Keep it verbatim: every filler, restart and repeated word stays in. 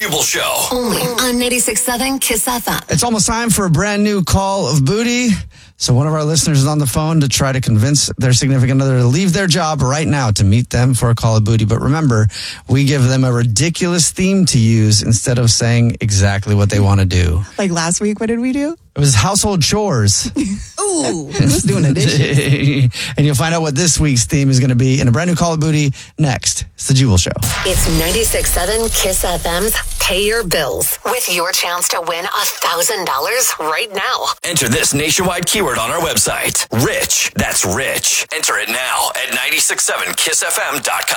Jubal Show. Only on ninety-six point seven Kiss F M. It's almost time for a brand new Call of Booty. So one of our listeners is on the phone to try to convince their significant other to leave their job right now to meet them for a Call of Booty. But remember, we give them a ridiculous theme to use instead of saying exactly what they want to do. Like last week, what did we do? It was household chores. Ooh, who's doing a dish? And you'll find out what this week's theme is going to be in a brand new Call of Booty next. It's the Jubal Show. It's ninety-six point seven Kiss F M's Pay Your Bills with your chance to win one thousand dollars right now. Enter this nationwide keyword on our website. Rich. That's rich. Enter it now at nine six seven kiss f m dot com.